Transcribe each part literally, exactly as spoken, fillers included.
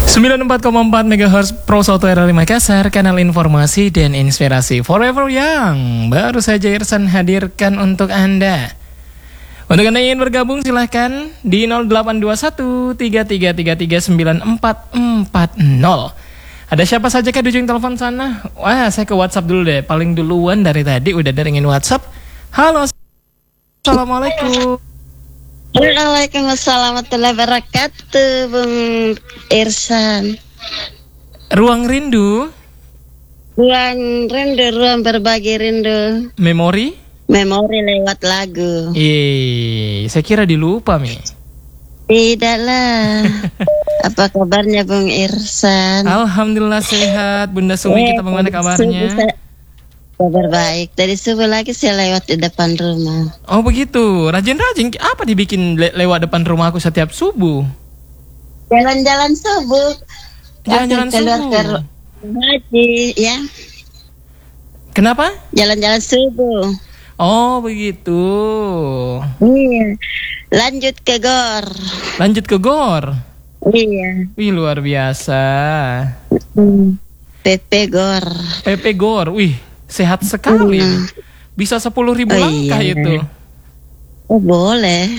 sembilan puluh empat koma empat megahertz Pro satu R lima Makassar, kanal informasi dan inspirasi Forever Young. Baru saja Irsan hadirkan untuk Anda. Untuk Anda yang ingin bergabung silahkan di nol delapan dua satu tiga tiga tiga tiga sembilan empat empat nol. Ada siapa saja kah di ujung telepon sana? Wah, saya ke WhatsApp dulu deh. Paling duluan dari tadi udah deringin WhatsApp. Halo, assalamualaikum. Waalaikumsalam warahmatullahi wabarakatuh, Bung Irsan. Ruang rindu. Ruang rindu, ruang berbagi rindu. Memori. Memori lewat lagu. Eh, saya kira dilupa, Mi. Tidaklah. Apa kabarnya Bung Irsan? Alhamdulillah sehat. Bunda Sumi, kita bagaimana kabarnya? Kabar baik. Tadi subuh lagi saya lewat di depan rumah. Oh begitu. Rajin-rajin. Apa dibikin le- lewat depan rumah aku setiap subuh? Jalan-jalan subuh. Jalan-jalan keluar subuh. ke haji, ya. Kenapa? Jalan-jalan subuh. Oh begitu. Iya. Lanjut ke gor. Lanjut ke gor. Iya. Wih, luar biasa. Hmm. P P Gor. P P Gor. Wih, sehat sekali. Hmm. Bisa sepuluh ribu Oh, langkah iya. itu. Oh boleh.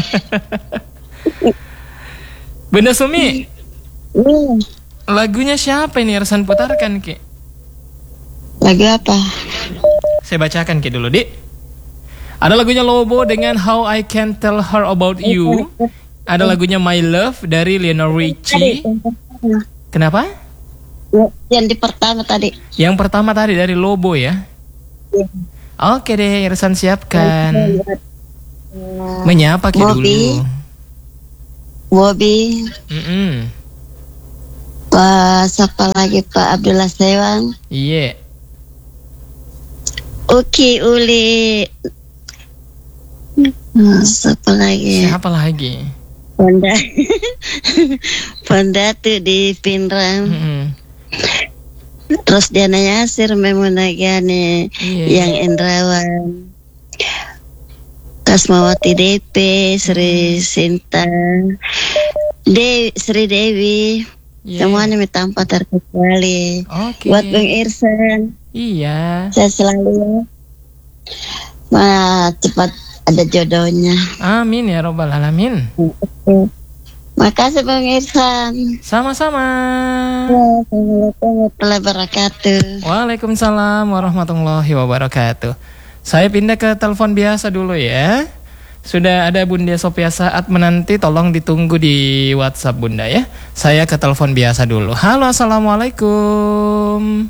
Bunda Sumi, Hmm. lagunya siapa ini Irsan putarkan, Ki? Lagu apa? Saya bacakan, Ki, dulu, Dik. Ada lagunya Lobo dengan How I Can Tell Her About You. Ada lagunya My Love dari Lionel Richie. Kenapa? Yang di pertama tadi. Yang pertama tadi dari Lobo ya. Ya. Oke deh, Irsan siapkan. Menyapa, Ki, Bobby. dulu. Bobby. Mm-mm. Pak siapa lagi, Pak Abdullah Sewang. Iya. Uki Uli. Hmm, siapa lagi? Siapa lagi? Ponda. Ponda tuh di Pinrang. Mm-mm. Terus Diana Yasir, Memuna Gani, Iya. yang Indrawan, Kasmawati D P, Sri Sinta, Dewi, Sri Dewi, Iya. semuanya minta tanpa terkecuali. Oke. Buat Bung Irsan, Iya. saya selalu Wah, cepat ada jodohnya. Amin ya robbal alamin. Makasih Bung Irsan. Sama-sama. Assalamualaikum warahmatullahi wabarakatuh. Waalaikumsalam warahmatullahi wabarakatuh. Saya pindah ke telepon biasa dulu ya. Sudah ada Bunda Sophia saat menanti, tolong ditunggu di WhatsApp Bunda ya. Saya ke telepon biasa dulu. Halo, assalamualaikum.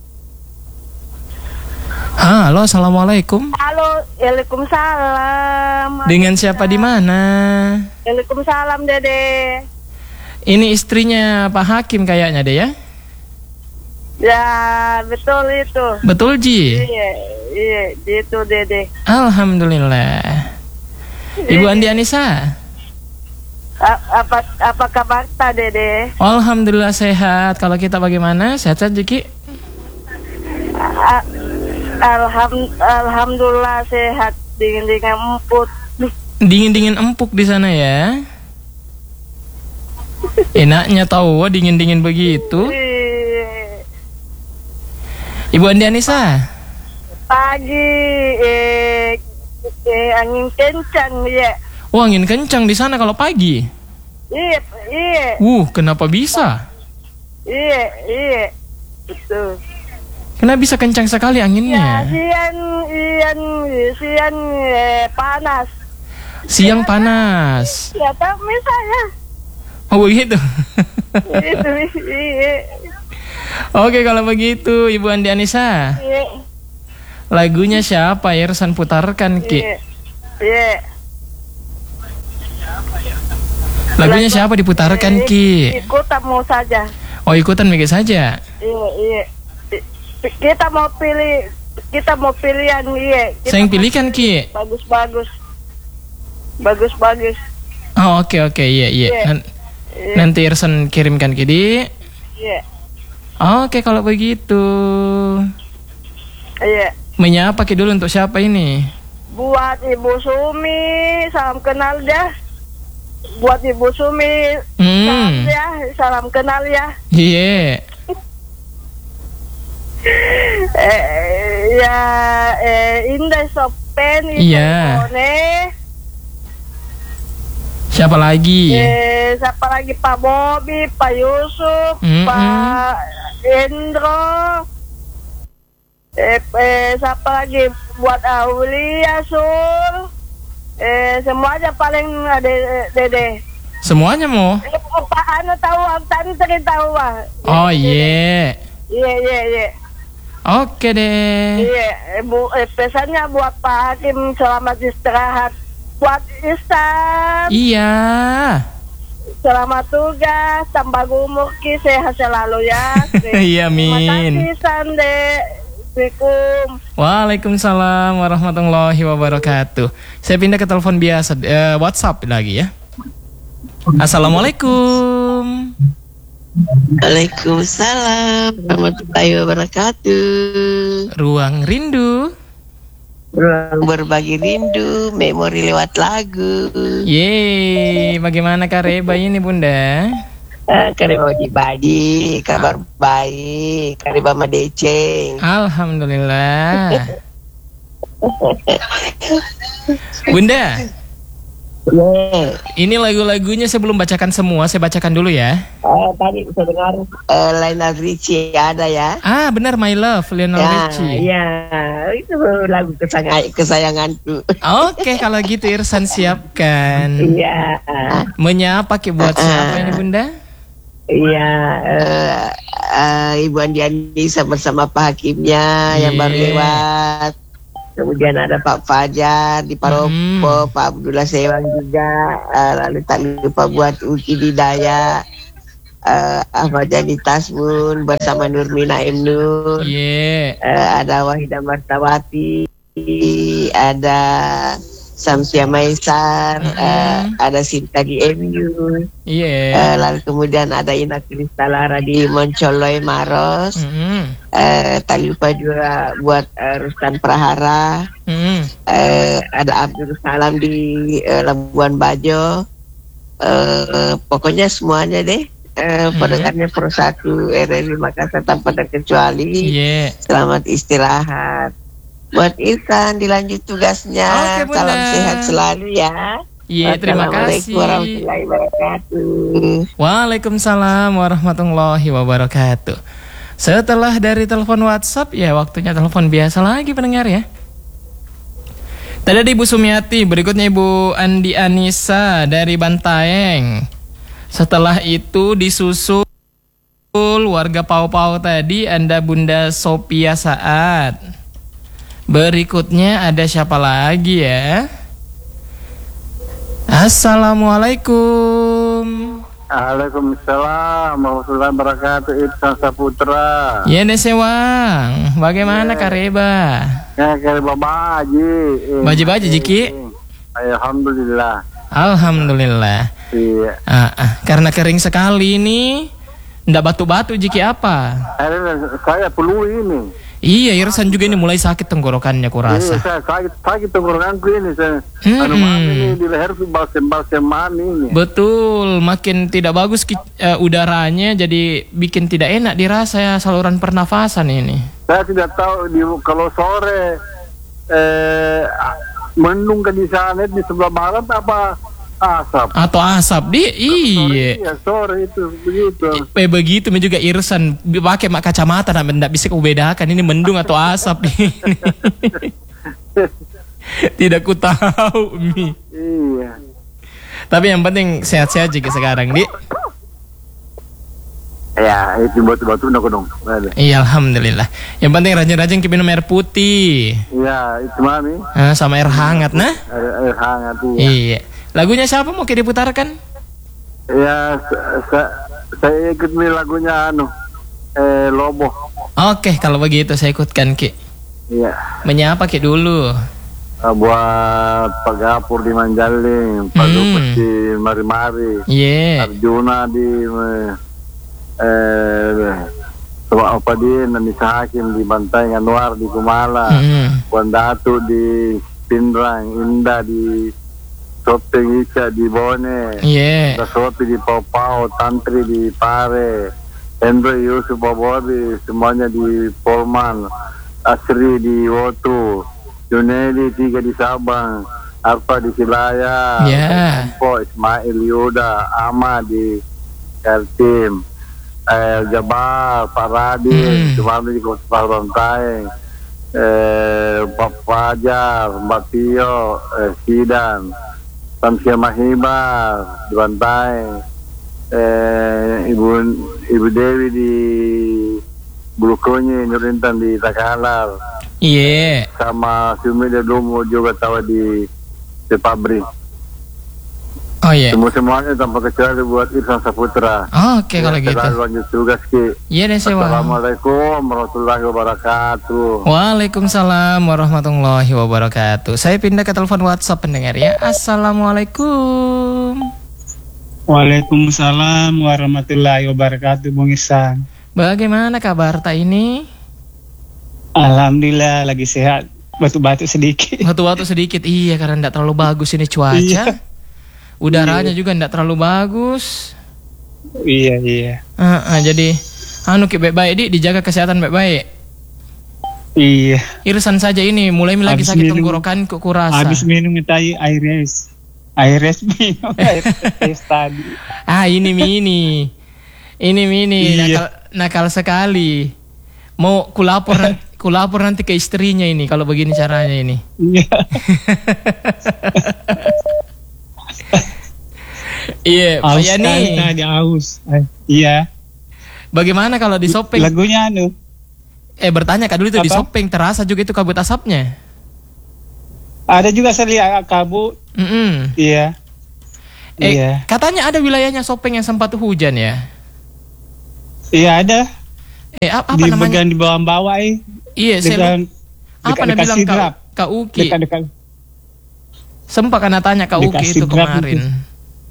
Halo, assalamualaikum. Halo, waalaikumsalam. Dengan siapa di mana? Waalaikumsalam Dede. Ini istrinya Pak Hakim kayaknya deh ya. Ya betul itu. Betul Ji. Iya, iya, itu Dede. Alhamdulillah. Ibu Andi Anissa. A- apa apa kabar ta Dede? Alhamdulillah sehat. Kalau kita bagaimana? Sehat-sehat Jiki? A- Alham Alhamdulillah sehat, dingin-dingin empuk. Dingin-dingin empuk di sana ya. Enaknya tahu wah, dingin-dingin begitu. Iya. Ibu Andi Anissa. Pagi eh, eh angin kencang ya. Oh, angin kencang di sana kalau pagi. Iya, iya, Uh, kenapa bisa? iya, iya. Betul. Kenapa bisa kencang sekali Ya, anginnya? siang, siang, siang eh, panas. Siang panas. Ya, tapi saya Oh begitu. itu, iya, Oke kalau begitu Ibu Andi Anissa. iya, Lagunya siapa Irsan putarkan Ki? iya, iya. Lagunya siapa diputarkan Ki? Ikut tamu saja. Oh ikutan begitu saja. Iya, iya. Kita mau pilih, kita mau pilihan, iya. Kita Saya yang mau pilihkan Ki. Bagus-bagus, bagus-bagus. Oh oke oke iya iya. Iya. Nan- Iya, Nanti Irsan kirimkan Ki di. iya, Oke kalau begitu. iya. Menyapa Ki dulu untuk siapa ini? Buat Ibu Sumi, salam kenal dah. buat Ibu Sumi. Hmm. Salam ya, salam kenal ya. Iya. Eh, ya, eh, Indah Sopen, Iya. Ipone. Siapa lagi? Eh, siapa lagi? Pak Bobi, Pak Yusuf, Mm-mm. Pak Endro. Eh, eh, siapa lagi? Buat Aulia, Sul. Eh, semuanya paling ada Dede. Semuanya mau? Eh, Pak Anu tahu, tadi tadi tahu Pak. Oh iya. Iya, iya, iya. Oke deh. Iya, eh, bu, eh, pesannya buat Pak Hakim selamat istirahat. Buat Istan, Iya. selamat tugas, tambah umur ki, sehat selalu ya. Iya, Terima amin. kasih Sande. Assalamualaikum. Waalaikumsalam warahmatullahi wabarakatuh. Saya pindah ke telepon biasa, eh, WhatsApp lagi ya. Assalamualaikum. Waalaikumsalam warahmatullahi wabarakatuh. Ruang rindu. Ruang berbagi rindu, memori lewat lagu. Yeay, bagaimana Kak Reba ini Bunda? Ah, Kareba bagi kabar baik, Kareba Madeceng. Alhamdulillah. Bunda, Yeah. ini lagu-lagunya saya belum bacakan semua, saya bacakan dulu ya. Oh, tadi bisa dengar uh, Lionel Richie ada ya. Ah, benar, My Love, Lionel Ya, Richie. ya, itu lagu kesang- kesayanganku. Oke, kalau gitu Irsan siapkan. Iya, Menyapa Ki buat siapa ini Bunda? iya. Uh, uh, Ibu Andi Anissa bersama Pak Hakimnya yang baru Yeah. lewat. Kemudian ada Pak Fajar di Paropo, Hmm. Pak Abdullah Sewang juga. Uh, lalu tak lupa buat Uki Didaya, uh, Ahmad Jani Tasmun bersama Nurmina M. Nur. Iya. Uh, ada Wahidah Martawati, ada Samsia Maisar, Mm-mm. uh, ada Sinta di M U, Iya. uh, lalu kemudian ada Ina Kristalara di Moncoloy Maros, Mm-mm. uh, tak lupa juga buat uh, Rustan Prahara, Mm-mm. uh, ada Abdul Salam di uh, Labuan Bajo, uh, pokoknya semuanya deh. Uh, Mm-mm. pendengarnya Pro satu R R I Makassar tanpa terkecuali. Iya. Selamat istirahat. Buat Irsan dilanjut tugasnya. Oke, Bunda. Salam sehat selalu ya. Iya, terima kasih. Wassalamualaikum warahmatullahi wabarakatuh. Waalaikumsalam warahmatullahi wabarakatuh. Setelah dari telepon WhatsApp, ya waktunya telepon biasa lagi pendengar ya. Tadi ada Ibu Sumiati, berikutnya Ibu Andi Anissa dari Bantaeng. Setelah itu disusul warga Pau-Pau tadi, Anda Bunda Sophia Saat. Berikutnya ada siapa lagi ya? Assalamualaikum. Waalaikumsalam warahmatullahi wabarakatuh. Irsan Saputra. Ya Nesewang, bagaimana Kak Reba? Ya kayak Bapak Haji. Baji-baji, Jiki? Alhamdulillah. Alhamdulillah. Iya. Ah, ah, karena kering sekali ini, ndak batu-batu Jiki apa? Akhirnya saya perlu ini. Iya, Irsan juga ini mulai sakit tenggorokannya Iya, kurasa. saya sakit sakit tenggorokanku ini. Saya Hmm. anu mana ini di leher tuh balsem-balsem mana ini. Betul, makin tidak bagus ki- eh, udaranya, jadi bikin tidak enak dirasa ya saluran pernafasan ini. Saya tidak tahu di kalau sore eh mendung ke di sana di sebelah barat apa asap. Atau asap di iya. Iya sore itu begitu. Eh begitu juga Irsan pakai mak kacamata dan tidak bisa kubedakan ini mendung atau asap ini. Tidak ku tahu Mi. Iya. Tapi yang penting sehat-sehat juga sekarang di. Ya itu batu-batu udah kodong. Iya alhamdulillah. Yang penting rajin-rajin minum air putih. Iya itu mami. Ah, sama air hangat nah. Air, air hangat iya. Iya. Lagunya siapa mau kita diputarkan? Ya sa- sa- saya ikut nih lagunya anu eh Lobo. Oke, kalau begitu saya ikutkan Ki. Iya. Menyapa Ki dulu. Uh, buat Pak Gapur di Manjaling, Pak Hmm. Dupes di Mari-Mari, Iya. Arjuna di eh, eh Tua apa di Nisa Hakim di Bantai Anwar di Kumala, Mm. Wan Datu di Pindrang, Indah di Sopeng Ica di Bone, Iya. Sopi di Pau-Pau, Tantri di Pare, Hendro Yusuf Bobori, semuanya di Polman, Asri di Wotu, Junedi tiga di Sabang, Arfa di Silaya, Ya. Empo, Ismail Yuda, Ama di Kaltim, eh, Jabar, Pak Radin, Hmm. cuma di Kota Parantai, eh, Pak Fajar, Mbak Tio, eh, Sidan, Tamsia Mahibar di Bantai, eh, Ibu Ibu Dewi di Bulukonyi, Nurintan di Takalar, Iya. sama Sumi de Lumu juga tahu di di pabrik. Oh iya. Semua semuanya tanpa kecuali buat Irsan Saputra. Oke kalau gitu. Selalu lanjut tugas Ki. Iya deh sewa. Assalamualaikum warahmatullahi wabarakatuh. Waalaikumsalam warahmatullahi wabarakatuh. Saya pindah ke telepon WhatsApp pendengar ya. Assalamualaikum. Waalaikumsalam warahmatullahi wabarakatuh, Bung Ihsan. Bagaimana kabar tak ini? Alhamdulillah lagi sehat, batuk-batuk sedikit. Waktu-waktu sedikit. Iya karena tidak terlalu bagus ini cuaca. Iya. Udaranya Iya. juga tidak terlalu bagus. Iya iya. Uh, uh, jadi anu ki baik-baik di dijaga kesehatan baik-baik. Iya. Irsan saja ini mulai lagi Habis sakit minum- tenggorokan kok kurasa. Habis minum tadi air es. Air es minum air es tadi. Ah ini mini. Ini mini Iya. nakal, nakal sekali. Mau kulapor nanti, kulapor nanti ke istrinya ini kalau begini caranya ini. Iya. Iya, Pak Aus Yani. sekali tadi aus. Eh, Iya. Bagaimana kalau di Sopeng? Lagunya anu. Eh bertanya Kak dulu itu di Apa? Sopeng terasa juga itu kabut asapnya. Ada juga saya lihat kabut. Mm-mm. Iya. Eh, Iya. katanya ada wilayahnya Sopeng yang sempat hujan ya. Iya ada. Eh ap- apa di namanya? bagian di bawah-bawah eh. Iya, saya Dekat, apa dekat- nak dekat bilang Sidrap. Kak, Kak Uki. Dekat-dekat. Sempat kan tanya Kak Dekat Uki itu Sidrap kemarin. itu.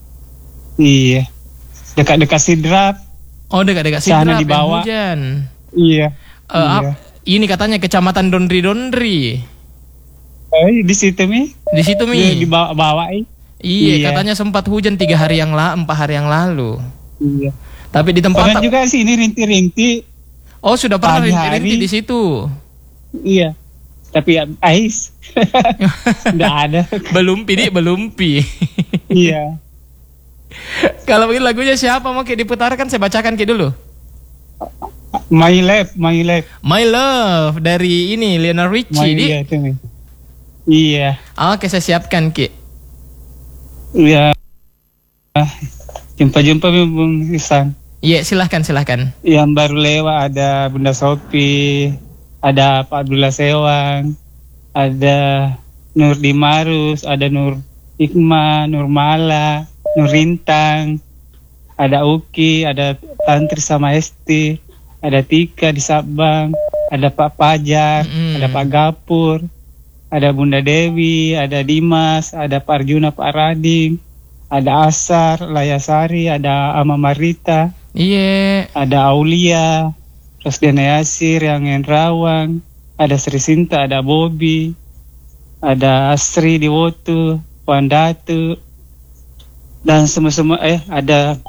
Iya. Dekat-dekat Sidrap. Oh, dekat-dekat Sana Sidrap di yang bawah. hujan. Iya. Eh, Iya. ap- ini katanya kecamatan Dondri-Dondri. Eh, di situ mi. Di situ Di, Mi. di bawah-bawah eh. Iya, Iya. katanya sempat hujan tiga hari yang lalu, empat hari yang lalu. Iya. Tapi di tempat Pernah juga sih ini rinti-rinti. Oh, sudah pernah pagi rinti-rinti hari. di situ. Iya. Tapi ya, ais. Enggak ada. Belum pi, Dik, belum pi. Iya. Kalau begini lagunya siapa mau kayak diputarkan saya bacakan kayak dulu. My Life, My Life. My Love dari ini Lionel My Richie, Dik. iya, itu, Mi. Iya. Oke, saya siapkan Ki. Iya. Ah, Jumpa-jumpa Mi Bung Ihsan. Iya, silahkan silahkan. Yang baru lewat ada Bunda Sopi, ada Pak Abdullah Sewang, ada Nur Dimarus, ada Nur Hikmah, Nur Mala, Nur Rintang, ada Uki, ada Tantri sama Esti, ada Tika di Sabang, ada Pak Pajar, Mm-mm. ada Pak Gapur, ada Bunda Dewi, ada Dimas, ada Pak Arjuna, Pak Rading, ada Asar, Layasari, ada Ama Marita, Iya. ada Aulia, Rosdiana Yasir, yang Enrawang, ada Sri Sinta, ada Bobby, ada Asri di Wotu, Wan Datu, dan semua-semua eh ada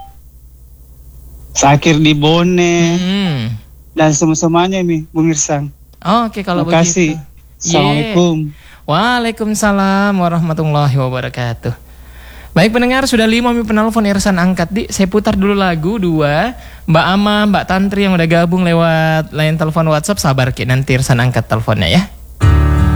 Sakir di Bone, Hmm. dan semua-semuanya nih Bung Irsang. Oke, kalau Terima kasih. begitu. Assalamualaikum. Waalaikumsalam warahmatullahi wabarakatuh. Baik pendengar, sudah lima mi penelpon Irsan angkat di. Saya putar dulu lagu dua. Mbak Ama, Mbak Tantri yang udah gabung lewat line telepon WhatsApp, sabar Ki, nanti Irsan angkat teleponnya ya.